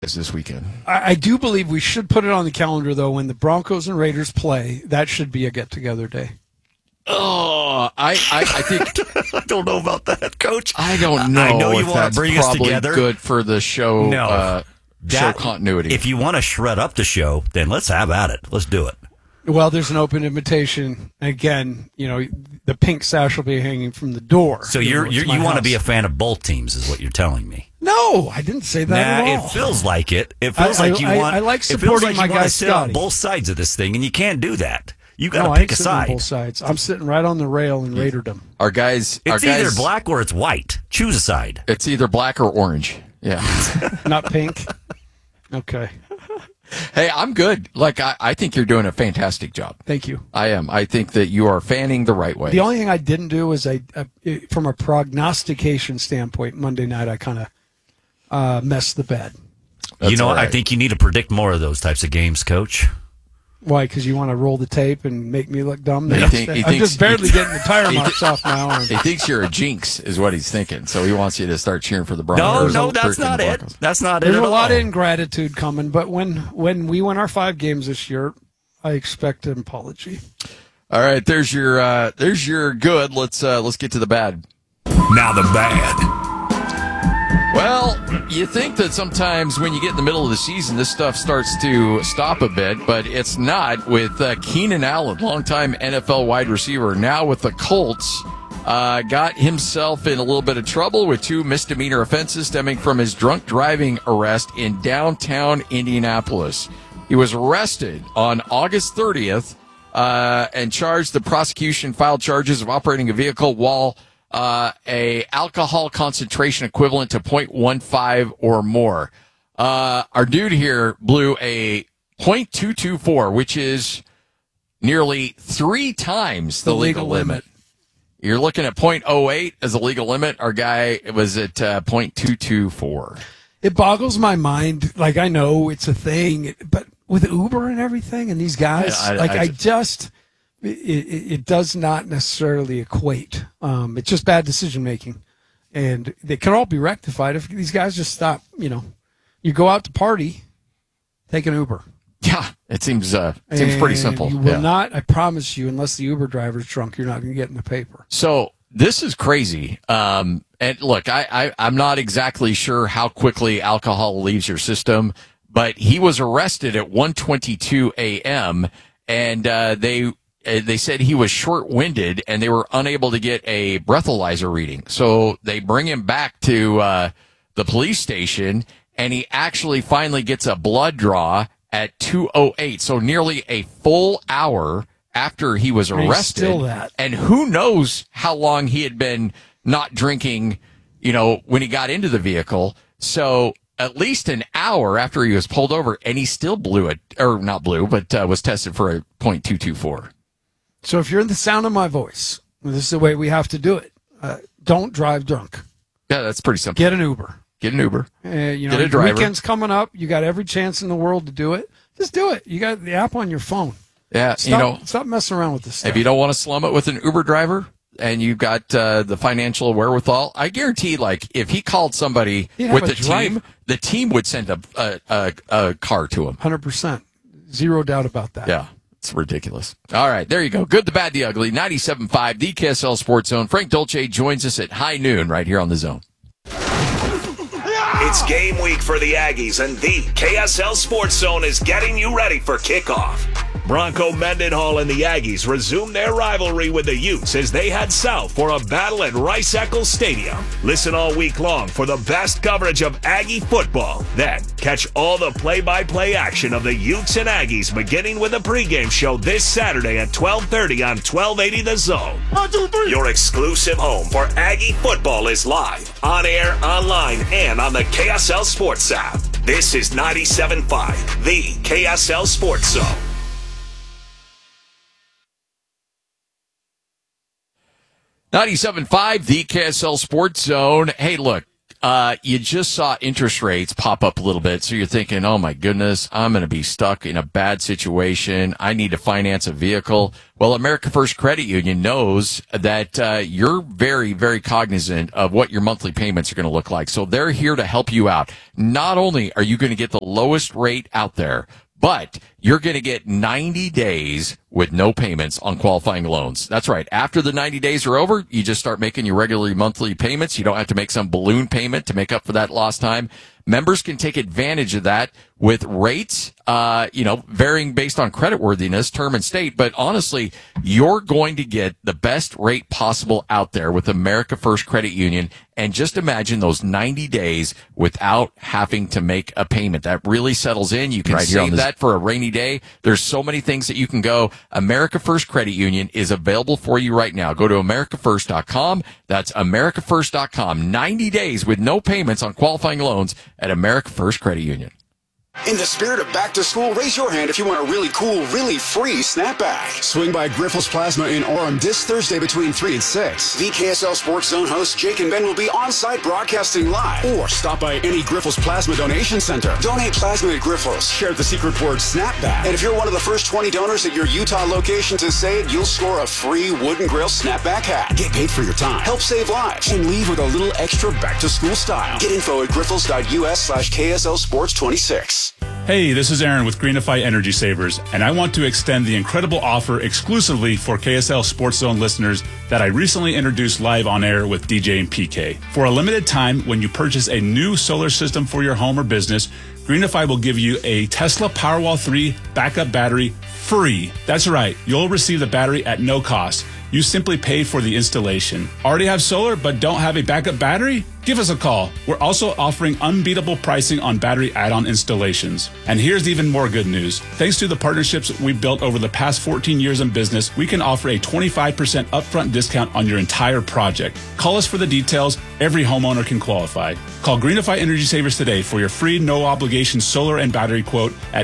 is this weekend. I do believe we should put it on the calendar, though, when the Broncos and Raiders play. That should be a get-together day. Oh, I think I don't know about that, Coach. I don't know. I know you if want that's to bring us probably together. Good for the show. No, show continuity. If you want to shred up the show, then let's have at it. Let's do it. Well, there's an open invitation. Again, the pink sash will be hanging from the door. So you want to be a fan of both teams, is what you're telling me. No, I didn't say that at all. It feels like it. It feels like you want. I like it feels supporting like my you want guy to sit on Scotty. both sides of this thing, and you can't do that. You got No, to pick I a ain't sitting on side. both sides. I'm sitting right on the rail in Raiderdom. Our guys, It's either black or it's white. Choose a side. It's either black or orange. Yeah. Not pink. Okay. Hey, I'm good. I think you're doing a fantastic job. Thank you. I am. I think that you are fanning the right way. The only thing I didn't do was from a prognostication standpoint, Monday night I kind of messed the bed. That's all right. I think you need to predict more of those types of games, Coach. Why? Because you want to roll the tape and make me look dumb? He I'm thinks- just barely getting the tire marks off my arm. He thinks you're a jinx, is what he's thinking. So he wants you to start cheering for the Broncos. No, that's not it. That's not it There's at a all. lot of ingratitude coming, but when we win our 5 games this year, I expect an apology. All right, there's your good. Let's get to the bad. Now the bad. Well, you think that sometimes when you get in the middle of the season, this stuff starts to stop a bit, but it's not with Keenan Allen, longtime NFL wide receiver, now with the Colts. Got himself in a little bit of trouble with 2 misdemeanor offenses stemming from his drunk driving arrest in downtown Indianapolis. He was arrested on August 30th and charged. The prosecution filed charges of operating a vehicle while a alcohol concentration equivalent to 0.15 or more. Our dude here blew a 0.224, which is nearly 3 times the legal limit. You're looking at 0.08 as a legal limit. Our guy was at 0.224. It boggles my mind. Like, I know it's a thing, but with Uber and everything and these guys, it does not necessarily equate. It's just bad decision making, and they can all be rectified if these guys just stop. You go out to party, take an Uber. Yeah, it seems pretty simple. You will not. I promise you, unless the Uber driver's drunk, you're not going to get in the paper. So this is crazy. And look, I'm not exactly sure how quickly alcohol leaves your system, but he was arrested at 1:22 a.m. and they said he was short-winded and they were unable to get a breathalyzer reading. So they bring him back to the police station, and he actually finally gets a blood draw at 2:08. So nearly a full hour after he was arrested. Still that. And who knows how long he had been not drinking, when he got into the vehicle. So at least an hour after he was pulled over, and he still was tested for a 0.224. So if you're in the sound of my voice, this is the way we have to do it. Don't drive drunk. Yeah, that's pretty simple. Get an Uber. Get an Uber. Get a driver. Weekend's coming up. You got every chance in the world to do it. Just do it. You got the app on your phone. Yeah, Stop messing around with this stuff. If you don't want to slum it with an Uber driver and you've got the financial wherewithal, I guarantee, if he called somebody with the team would send a car to him. 100%. Zero doubt about that. Yeah. It's ridiculous. All right, there you go. Good, the bad, the ugly. 97.5, the KSL Sports Zone. Frank Dolce joins us at high noon right here on the Zone. It's game week for the Aggies, and the KSL Sports Zone is getting you ready for kickoff. Bronco Mendenhall and the Aggies resume their rivalry with the Utes as they head south for a battle at Rice-Eccles Stadium. Listen all week long for the best coverage of Aggie football. Then catch all the play-by-play action of the Utes and Aggies beginning with a pregame show this Saturday at 12:30 on 1280 The Zone. 1, 2, 3. Your exclusive home for Aggie football is live, on air, online, and on the KSL Sports app. This is 97.5, the KSL Sports Zone. 97.5, the KSL Sports Zone. Hey, look, you just saw interest rates pop up a little bit. So you're thinking, oh my goodness, I'm going to be stuck in a bad situation. I need to finance a vehicle. Well, America First Credit Union knows that you're very, very cognizant of what your monthly payments are going to look like. So they're here to help you out. Not only are you going to get the lowest rate out there, but you're going to get 90 days with no payments on qualifying loans. That's right. After the 90 days are over, you just start making your regular monthly payments. You don't have to make some balloon payment to make up for that lost time. Members can take advantage of that with rates, varying based on creditworthiness, term, and state. But honestly, you're going to get the best rate possible out there with America First Credit Union. And just imagine those 90 days without having to make a payment. That really settles in. You can save that for a rainy day. There's so many things that you can go. America First Credit Union is available for you right now. Go to americafirst.com. That's americafirst.com. 90 days with no payments on qualifying loans at America First Credit Union. In the spirit of back to school, raise your hand if you want a really cool, really free snapback. Swing by Grifols Plasma in Orem this Thursday between 3 and 6. The KSL Sports Zone hosts Jake and Ben will be on site broadcasting live. Or stop by any Grifols Plasma donation center. Donate plasma at Grifols. Share the secret word snapback. And if you're one of the first 20 donors at your Utah location to say it, you'll score a free Wooden Grill snapback hat. Get paid for your time. Help save lives. And leave with a little extra back to school style. Get info at grifols.us/KSL Sports 26. Hey, this is Aaron with Greenify Energy Savers, and I want to extend the incredible offer exclusively for KSL Sports Zone listeners that I recently introduced live on air with DJ and PK. For a limited time, when you purchase a new solar system for your home or business, Greenify will give you a Tesla Powerwall 3 backup battery free. That's right, you'll receive the battery at no cost. You simply pay for the installation. Already have solar but don't have a backup battery? Give us a call. We're also offering unbeatable pricing on battery add-on installations. And here's even more good news. Thanks to the partnerships we've built over the past 14 years in business, we can offer a 25% upfront discount on your entire project. Call us for the details. Every homeowner can qualify. Call Greenify Energy Savers today for your free no-obligation solar and battery quote at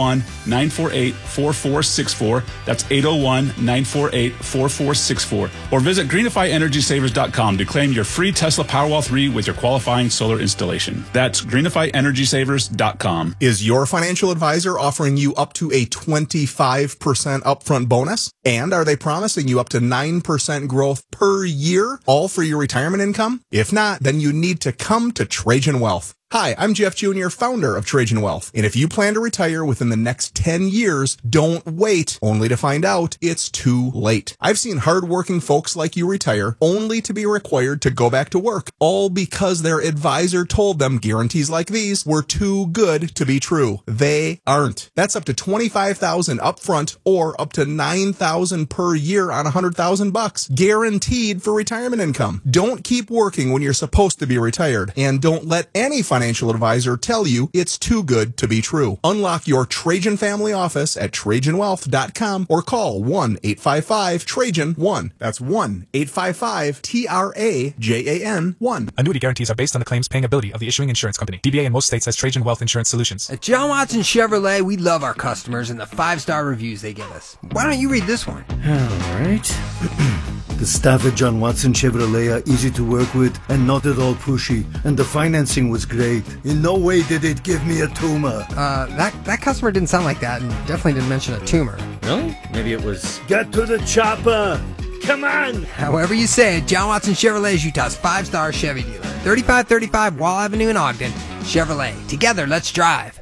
801-948-4464. That's 801-948-4464. Or visit greenifyenergysavers.com to claim your free Tesla Powerwall 3 with your qualifying solar installation. That's greenifyenergysavers.com. Is your financial advisor offering you up to a 25% upfront bonus? And are they promising you up to 9% growth per year, all for your retirement income? If not, then you need to come to Trajan Wealth. Hi, I'm Jeff Jr., founder of Trajan Wealth. And if you plan to retire within the next 10 years, don't wait only to find out it's too late. I've seen hardworking folks like you retire only to be required to go back to work, all because their advisor told them guarantees like these were too good to be true. They aren't. That's up to $25,000 upfront or up to $9,000 per year on $100,000, guaranteed for retirement income. Don't keep working when you're supposed to be retired, and don't let any financial advisor tell you it's too good to be true. Unlock your Trajan family office at TrajanWealth.com or call 1-855-TRAJAN-1. That's 1-855-TRAJAN-1. Annuity guarantees are based on the claims paying ability of the issuing insurance company. DBA in most states has Trajan Wealth Insurance Solutions. At John Watson Chevrolet, we love our customers and the 5-star reviews they give us. Why don't you read this one? All right. The staff at John Watson Chevrolet are easy to work with and not at all pushy, and the financing was great. In no way did it give me a tumor. That customer didn't sound like that and definitely didn't mention a tumor. Really? Maybe it was... Get to the chopper! Come on! However you say it, John Watson Chevrolet is Utah's 5-star Chevy dealer. 3535 Wall Avenue in Ogden. Chevrolet. Together, let's drive.